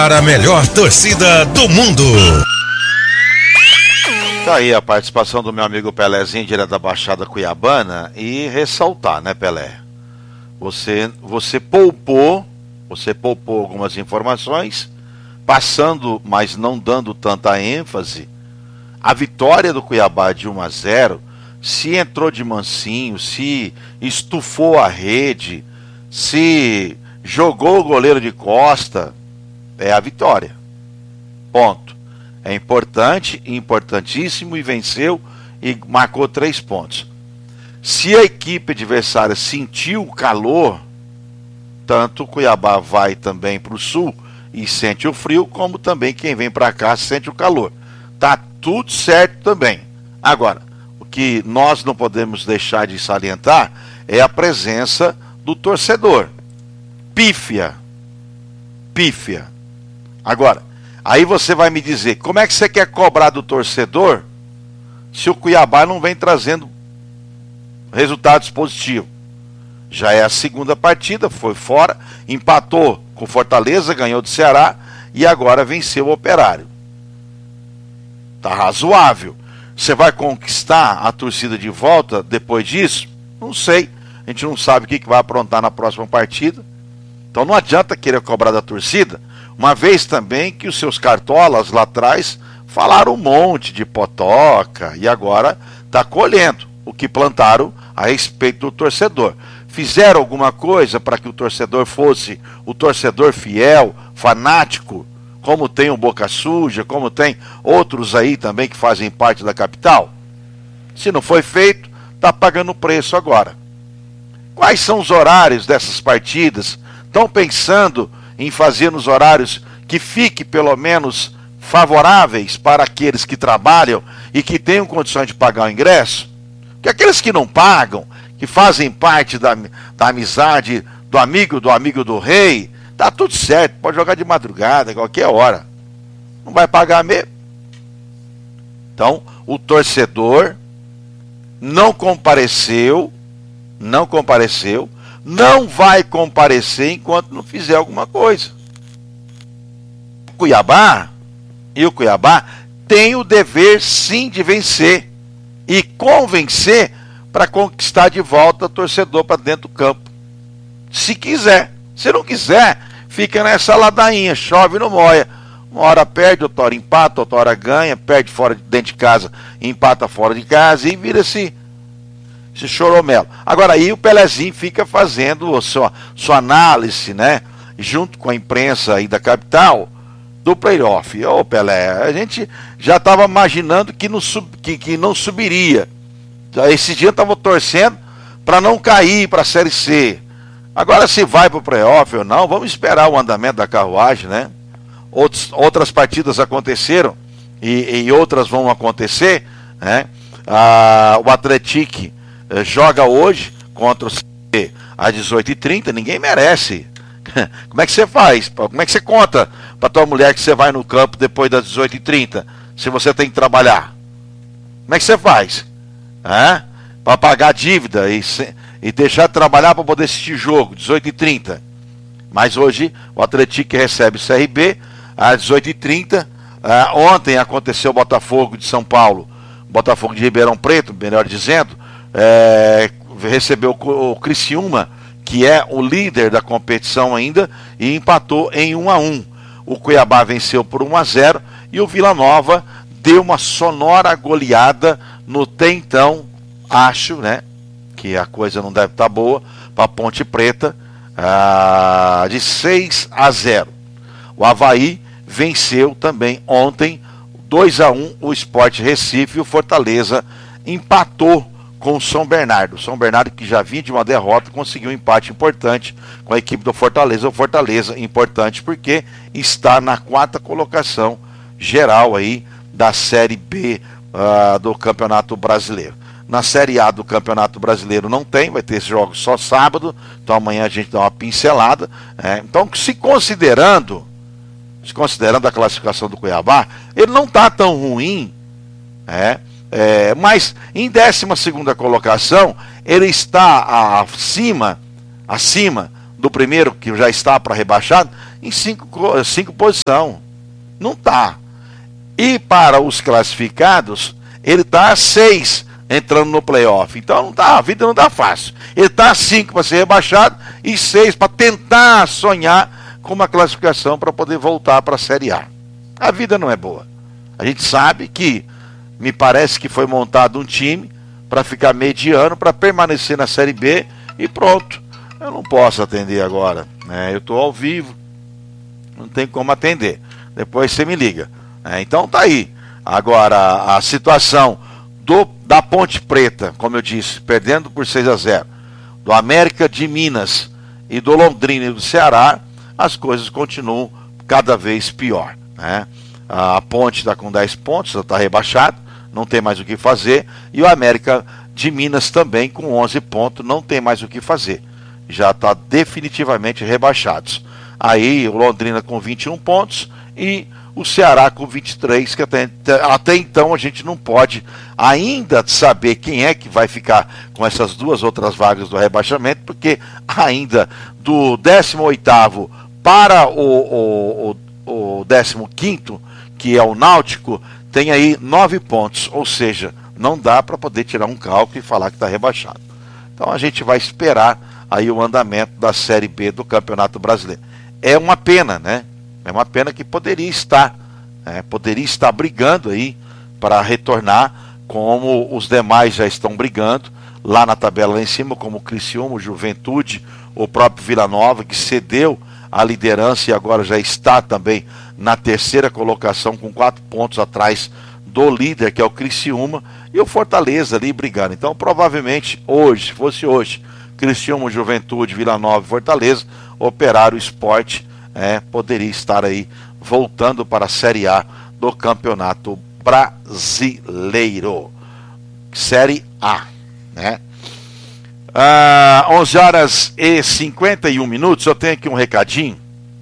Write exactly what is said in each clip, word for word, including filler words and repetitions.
para a melhor torcida do mundo. Tá aí a participação do meu amigo Pelézinho, direto da Baixada Cuiabana, e ressaltar, né, Pelé? Você, você poupou, você poupou algumas informações, passando, mas não dando tanta ênfase. A vitória do Cuiabá de um a zero, se entrou de mansinho, se estufou a rede, se jogou o goleiro de costa, é a vitória. Ponto. É importante, importantíssimo, e venceu e marcou três pontos. Se a equipe adversária sentiu o calor, tanto o Cuiabá vai também para o sul e sente o frio, como também quem vem para cá sente o calor. Tá tudo certo também. Agora, o que nós não podemos deixar de salientar é a presença do torcedor. Pífia. Pífia. Agora, aí você vai me dizer, como é que você quer cobrar do torcedor se o Cuiabá não vem trazendo resultados positivos? Já é a segunda partida, foi fora, empatou com Fortaleza, ganhou do Ceará e agora venceu o Operário. Tá razoável. Você vai conquistar a torcida de volta depois disso? Não sei. A gente não sabe o que vai aprontar na próxima partida. Então não adianta querer cobrar da torcida, uma vez também que os seus cartolas lá atrás falaram um monte de potoca e agora está colhendo o que plantaram a respeito do torcedor. Fizeram alguma coisa para que o torcedor fosse o torcedor fiel, fanático, como tem o Boca Suja, como tem outros aí também que fazem parte da capital? Se não foi feito, está pagando o preço agora. Quais são os horários dessas partidas? Estão pensando em fazer nos horários que fique pelo menos favoráveis para aqueles que trabalham e que tenham condições de pagar o ingresso? Porque aqueles que não pagam, que fazem parte da, da amizade do amigo do amigo do rei, tá tudo certo, pode jogar de madrugada, qualquer hora. Não vai pagar mesmo. Então, o torcedor não compareceu, não compareceu, não vai comparecer enquanto não fizer alguma coisa. O Cuiabá, e o Cuiabá, tem o dever sim de vencer e convencer para conquistar de volta o torcedor para dentro do campo. Se quiser. Se não quiser, fica nessa ladainha, chove no moia. Uma hora perde, outra hora empata, outra hora ganha, perde fora, dentro de casa, empata fora de casa e vira-se esse choromelo. Agora aí o Pelézinho fica fazendo a sua, sua análise, né, junto com a imprensa aí da capital, do playoff. Ô Pelé, a gente já estava imaginando que não, sub, que, que não subiria. Esse dia eu estava torcendo para não cair para a Série C. Agora se vai para o playoff ou não, vamos esperar o andamento da carruagem, né? Outros, outras partidas aconteceram e, e outras vão acontecer, né? Ah, o Atlético joga hoje contra o C B às dezoito e trinta, ninguém merece. Como é que você faz? Como é que você conta para tua mulher que você vai no campo depois das dezoito e trinta, se você tem que trabalhar? Como é que você faz? É? Para pagar a dívida e, se, e deixar de trabalhar para poder assistir jogo, dezoito e trinta. Mas hoje o Atlético recebe o C R B às dezoito e trinta. Uh, ontem aconteceu o Botafogo de São Paulo, Botafogo de Ribeirão Preto, melhor dizendo, é, recebeu o Criciúma, que é o líder da competição ainda, e empatou em um a um. O Cuiabá venceu por um a zero e o Vila Nova deu uma sonora goleada no tem então, acho, né, que a coisa não deve estar boa, para a Ponte Preta, ah, de seis a zero. O Avaí venceu também ontem, dois a um, o Sport Recife, e o Fortaleza empatou com o São Bernardo. O São Bernardo, que já vinha de uma derrota, conseguiu um empate importante com a equipe do Fortaleza. O Fortaleza importante porque está na quarta colocação geral aí da Série B uh, do Campeonato Brasileiro. Na Série A do Campeonato Brasileiro não tem, vai ter jogos só sábado, então amanhã a gente dá uma pincelada. É, então, se considerando, se considerando a classificação do Cuiabá, ele não está tão ruim, é, é, mas em décima segunda colocação, ele está acima, acima do primeiro, que já está para rebaixado, em cinco, cinco posição. Não está. E para os classificados, ele está a seis entrando no playoff. Então não tá, a vida não está fácil. Ele está a cinco para ser rebaixado e seis para tentar sonhar com uma classificação para poder voltar para a Série A. A vida não é boa. A gente sabe que me parece que foi montado um time para ficar mediano, para permanecer na Série B e pronto. Eu não posso atender agora, né? Eu estou ao vivo, não tem como atender. Depois você me liga. É, então tá aí. Agora, a situação do, da Ponte Preta, como eu disse, perdendo por seis a zero, do América de Minas e do Londrina e do Ceará, as coisas continuam cada vez pior, né? A Ponte está com dez pontos, está rebaixado, não tem mais o que fazer, e o América de Minas também com onze pontos, não tem mais o que fazer, já está definitivamente rebaixados. Aí o Londrina com vinte e um pontos e o Ceará com vinte e três, que até, até então a gente não pode ainda saber quem é que vai ficar com essas duas outras vagas do rebaixamento, porque ainda do décimo oitavo para o, o, o, o décimo quinto, que é o Náutico, tem aí nove pontos, ou seja, não dá para poder tirar um cálculo e falar que está rebaixado. Então a gente vai esperar aí o andamento da Série B do Campeonato Brasileiro. É uma pena, né? É uma pena que poderia estar, né? Poderia estar brigando aí para retornar, como os demais já estão brigando, lá na tabela lá em cima, como o Criciúma, o Juventude, o próprio Vila Nova, que cedeu a liderança e agora já está também na terceira colocação, com quatro pontos atrás do líder, que é o Criciúma, e o Fortaleza ali brigando. Então, provavelmente, hoje, se fosse hoje, Criciúma, Juventude, Vila Nova e Fortaleza, Operário, Sport, é, poderia estar aí voltando para a Série A do Campeonato Brasileiro. Série A, né? Ah, onze horas e cinquenta e um minutos, eu tenho aqui um recadinho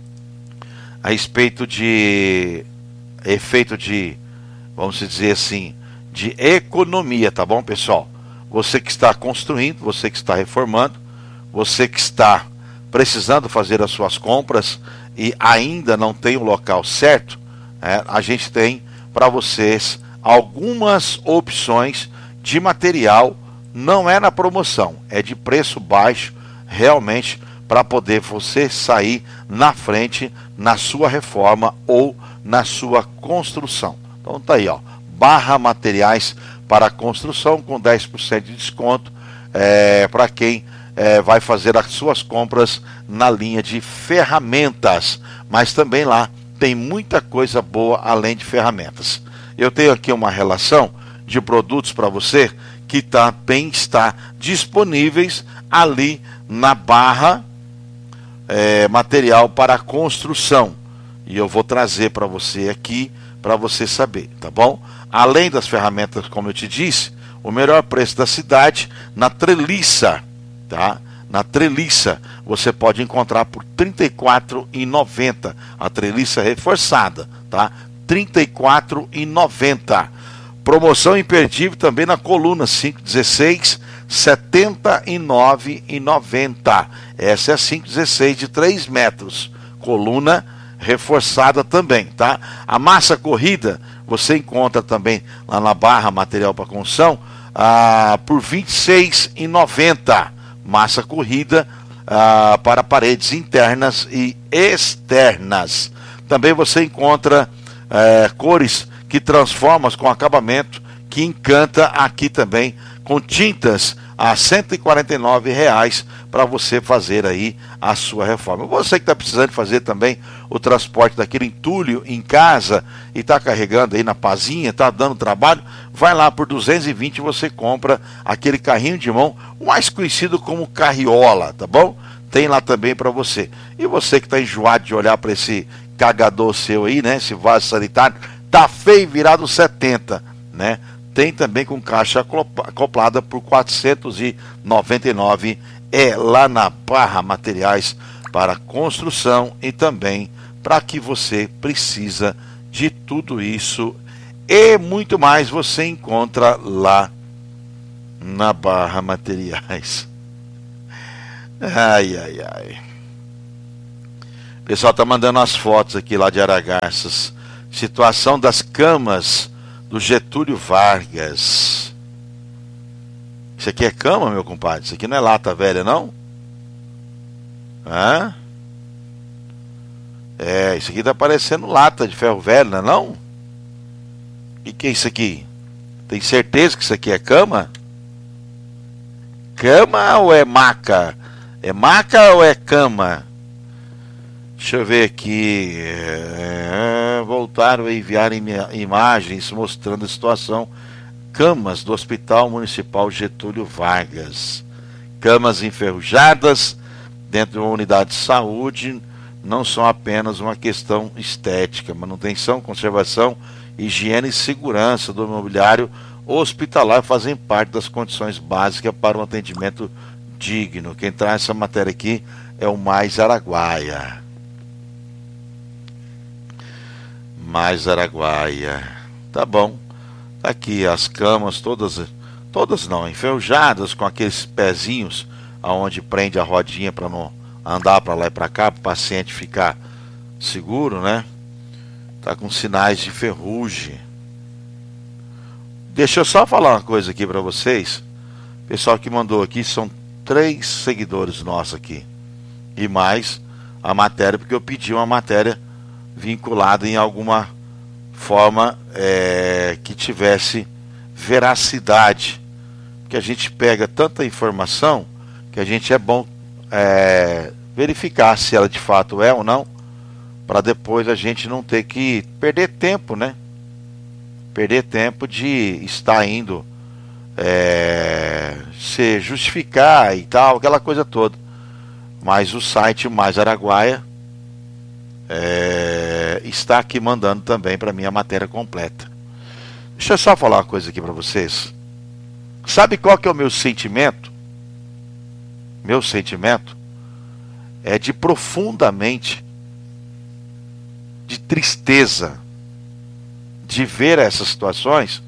a respeito de efeito de, vamos dizer assim, de economia, tá bom, pessoal? Você que está construindo, você que está reformando, você que está precisando fazer as suas compras e ainda não tem o local certo, é, a gente tem para vocês algumas opções de material. Não é na promoção, é de preço baixo, realmente, para poder você sair na frente na sua reforma ou na sua construção. Então tá aí, ó, Barra Materiais para Construção com dez por cento de desconto, é, para quem é, vai fazer as suas compras na linha de ferramentas, mas também lá tem muita coisa boa além de ferramentas. Eu tenho aqui uma relação de produtos para você que também está disponíveis ali na Barra é, Material para Construção. E eu vou trazer para você aqui, para você saber, tá bom? Além das ferramentas, como eu te disse, o melhor preço da cidade na Treliça, tá? Na Treliça você pode encontrar por trinta e quatro reais e noventa centavos. A Treliça reforçada, tá? trinta e quatro reais e noventa centavos. Promoção imperdível também na Coluna cinco dezesseis, setenta e nove reais e noventa centavos. Essa é a cinco dezesseis de três metros. Coluna reforçada também, tá? A massa corrida você encontra também lá na Barra Material para Construção ah, por vinte e seis reais e noventa centavos. Massa corrida ah, para paredes internas e externas. Também você encontra eh, cores que transformas com acabamento, que encanta aqui também, com tintas a cento e quarenta e nove reais para você fazer aí a sua reforma. Você que está precisando fazer também o transporte daquele entulho em casa e está carregando aí na pazinha, está dando trabalho, vai lá por duzentos e vinte você compra aquele carrinho de mão, o mais conhecido como carriola, tá bom? Tem lá também para você. E você que está enjoado de olhar para esse cagador seu aí, né? Esse vaso sanitário, tá feio virado setenta, né? Tem também com caixa acoplada por quatrocentos e noventa e nove reais, é lá na Barra Materiais para Construção e também para que você precisa de tudo isso e muito mais você encontra lá na Barra Materiais. Ai, ai, ai. pessoal tá mandando as fotos aqui lá de Aragarças. Situação das camas do Getúlio Vargas. Isso aqui é cama, meu compadre? Isso aqui não é lata velha, não? Hã? É, isso aqui tá parecendo lata de ferro velho, não é não? O que, que é isso aqui? Tem certeza que isso aqui é cama? Cama ou é maca? É maca ou é cama? Deixa eu ver aqui. É, voltaram a enviar imagens mostrando a situação. Camas do Hospital Municipal Getúlio Vargas. Camas enferrujadas dentro de uma unidade de saúde não são apenas uma questão estética. Manutenção, conservação, higiene e segurança do mobiliário hospitalar fazem parte das condições básicas para um atendimento digno. Quem traz essa matéria aqui é o Mais Araguaia. Mais Araguaia. Tá bom. Tá aqui as camas todas, todas não, enferrujadas, com aqueles pezinhos aonde prende a rodinha para não andar para lá e para cá, para o paciente ficar seguro, né? Tá com sinais de ferrugem. Deixa eu só falar uma coisa aqui para vocês. O pessoal que mandou aqui são três seguidores nossos aqui. E mais a matéria, porque eu pedi uma matéria vinculada em alguma forma é, que tivesse veracidade. Porque a gente pega tanta informação que a gente é bom é, verificar se ela de fato é ou não, para depois a gente não ter que perder tempo, né? Perder tempo de estar indo é, se justificar e tal, aquela coisa toda. Mas o site Mais Araguaia é, está aqui mandando também para mim a matéria completa. Deixa eu só falar uma coisa aqui para vocês. Sabe qual que é o meu sentimento? Meu sentimento é de profundamente de tristeza de ver essas situações,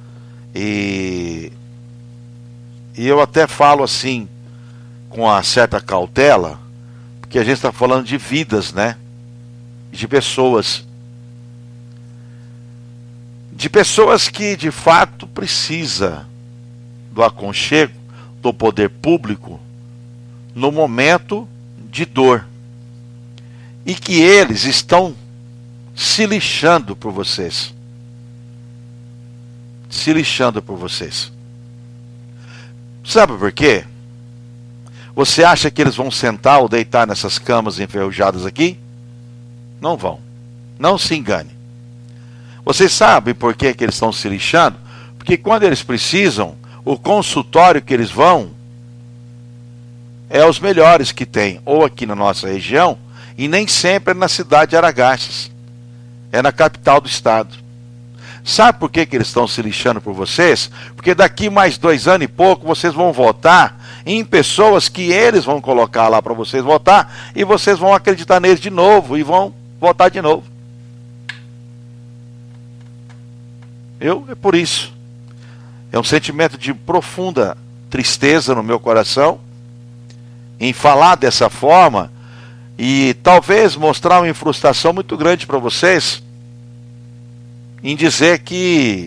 e, e eu até falo assim com uma certa cautela, porque a gente está falando de vidas, né? De pessoas, de pessoas que de fato precisa do aconchego do poder público no momento de dor, e que eles estão se lixando por vocês. Se lixando por vocês. Sabe por quê? Você acha que eles vão sentar ou deitar nessas camas enferrujadas aqui? Não vão. Não se engane. Vocês sabem por que que eles estão se lixando? Porque quando eles precisam, o consultório que eles vão é os melhores que tem, ou aqui na nossa região, e nem sempre é na cidade de Aragarças. É na capital do estado. Sabe por que que eles estão se lixando por vocês? Porque daqui mais dois anos e pouco vocês vão votar em pessoas que eles vão colocar lá para vocês votar, e vocês vão acreditar neles de novo e vão votar de novo. Eu, é por isso. É um sentimento de profunda tristeza no meu coração em falar dessa forma, e talvez mostrar uma frustração muito grande para vocês, em dizer que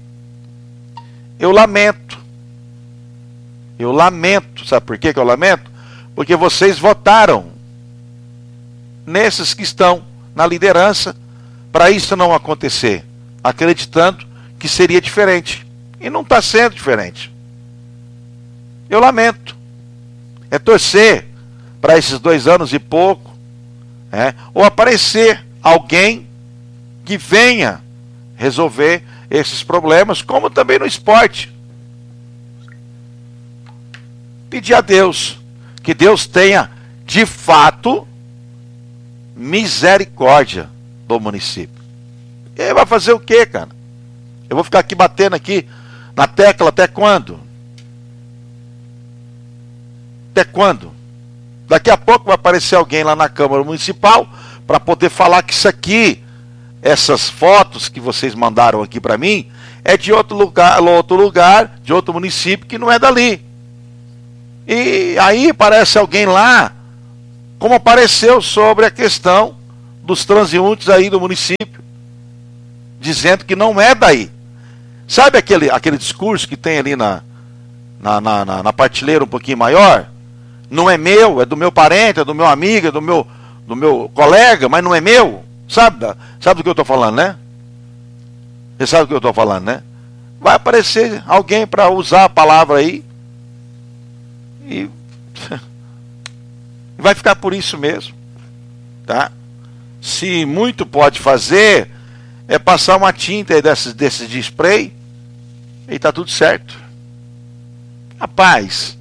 eu lamento. Eu lamento. Sabe por que que eu lamento? Porque vocês votaram nesses que estão na liderança para isso não acontecer, acreditando que seria diferente. E não está sendo diferente. Eu lamento. É torcer para esses dois anos e pouco, é, ou aparecer alguém que venha resolver esses problemas, como também no esporte. Pedir a Deus que Deus tenha de fato misericórdia do município. E aí vai fazer o quê, cara? Eu vou ficar aqui batendo aqui na tecla até quando? Até quando? Daqui a pouco vai aparecer alguém lá na Câmara Municipal para poder falar que isso aqui, essas fotos que vocês mandaram aqui para mim, é de outro lugar, outro lugar, de outro município que não é dali. E aí aparece alguém lá como apareceu sobre a questão dos transeuntes aí do município, dizendo que não é daí. Sabe aquele, aquele discurso que tem ali na, na, na, na, na partilheira um pouquinho maior? Não é meu, é do meu parente, é do meu amigo, é do meu, do meu colega, mas não é meu. Sabe, sabe do que eu estou falando, né? Você sabe do que eu estou falando, né? Vai aparecer alguém para usar a palavra aí e vai ficar por isso mesmo, tá? Se muito pode fazer é passar uma tinta aí desses, desses de spray e tá tudo certo. Rapaz,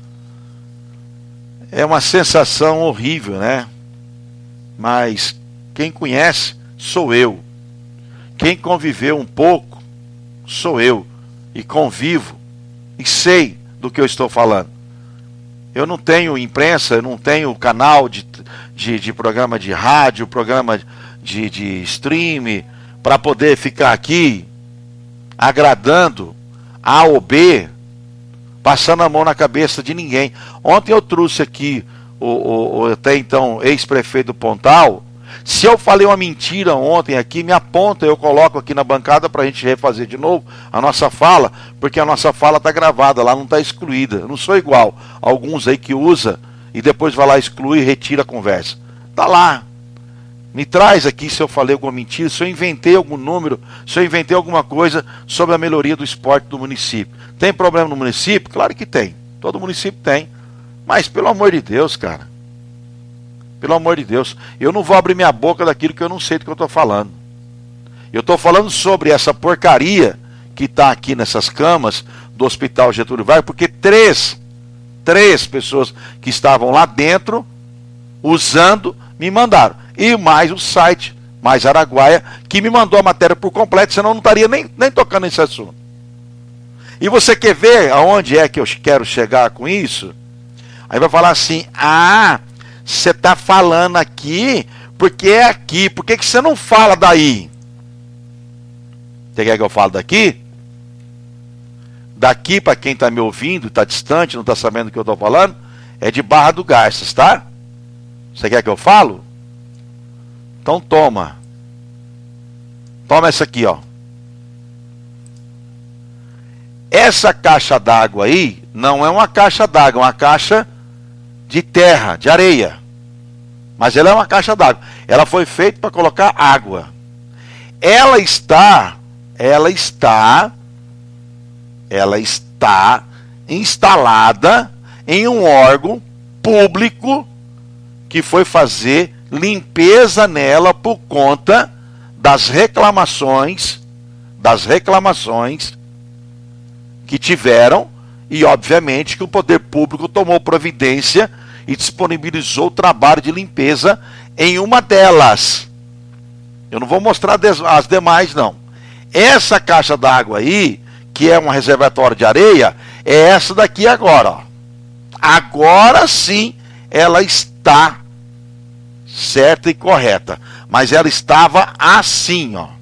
é uma sensação horrível, né? Mas quem conhece sou eu. Quem conviveu um pouco sou eu. E convivo e sei do que eu estou falando. Eu não tenho imprensa, eu não tenho canal de, de, de programa de rádio, programa de, de stream, para poder ficar aqui agradando A ou B, passando a mão na cabeça de ninguém. Ontem eu trouxe aqui o, o, o até então ex-prefeito do Pontal. Se eu falei uma mentira ontem aqui, me aponta, eu coloco aqui na bancada para a gente refazer de novo a nossa fala, porque a nossa fala está gravada, lá não está excluída. Eu não sou igual a alguns aí que usa e depois vai lá exclui e retira a conversa. Está lá. Me traz aqui se eu falei alguma mentira, se eu inventei algum número, se eu inventei alguma coisa sobre a melhoria do esporte do município. Tem problema no município? Claro que tem. Todo município tem. Mas pelo amor de Deus, cara. Pelo amor de Deus. Eu não vou abrir minha boca daquilo que eu não sei do que eu estou falando. Eu estou falando sobre essa porcaria que está aqui nessas camas do Hospital Getúlio Vargas, porque três, três pessoas que estavam lá dentro, usando, me mandaram. E mais o site, mais Araguaia, que me mandou a matéria por completo, senão eu não estaria nem, nem tocando nesse assunto. E você quer ver aonde é que eu quero chegar com isso? Aí vai falar assim, ah, você está falando aqui, porque é aqui, por que, que você não fala daí? Você quer que eu fale daqui? Daqui, para quem está me ouvindo, está distante, não está sabendo o que eu estou falando, é de Barra do Garças, tá? Você quer que eu falo? Então toma. Toma essa aqui, ó. Essa caixa d'água aí não é uma caixa d'água, é uma caixa de terra, de areia. Mas ela é uma caixa d'água. Ela foi feita para colocar água. Ela está, ela está, ela está instalada em um órgão público que foi fazer limpeza nela por conta das reclamações, das reclamações que tiveram, e obviamente que o poder público tomou providência e disponibilizou o trabalho de limpeza em uma delas. Eu não vou mostrar as demais não. Essa caixa d'água aí, que é um reservatório de areia, é essa daqui agora, ó. Agora sim ela está certa e correta, mas ela estava assim, ó.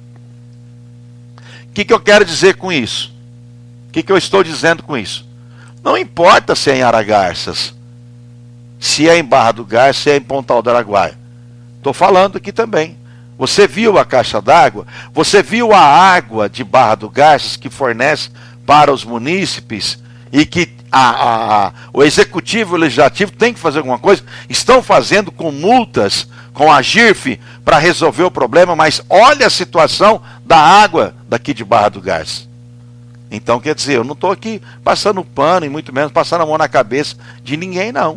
O que, que eu quero dizer com isso? O que, que eu estou dizendo com isso? Não importa se é em Aragarças, se é em Barra do Garças, se é em Pontal do Araguaia. Estou falando aqui também. Você viu a caixa d'água? Você viu a água de Barra do Garças que fornece para os munícipes e que a, a, a, o executivo e o legislativo tem que fazer alguma coisa? Estão fazendo com multas, com a G I R F para resolver o problema, mas olha a situação da água daqui de Barra do Garças. Então, quer dizer, eu não estou aqui passando pano e muito menos passando a mão na cabeça de ninguém, não.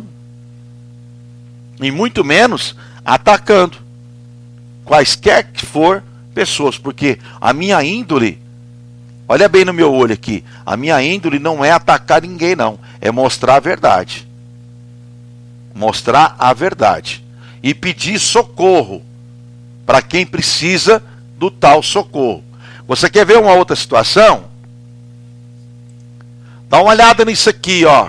E muito menos atacando quaisquer que for pessoas, porque a minha índole, olha bem no meu olho aqui, a minha índole não é atacar ninguém, não, é mostrar a verdade. Mostrar a verdade. E pedir socorro para quem precisa do tal socorro. Você quer ver uma outra situação? Dá uma olhada nisso aqui, ó.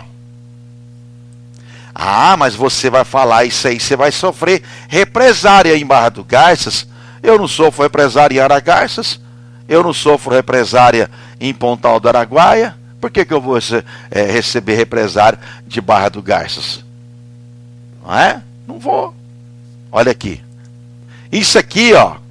Ah, mas você vai falar isso aí, você vai sofrer represária em Barra do Garças. Eu não sofro represária em Aragarças. Eu não sofro represária em Pontal do Araguaia. Por que, que eu vou é, receber represária de Barra do Garças? Não é? Não vou. Olha aqui. Isso aqui, ó,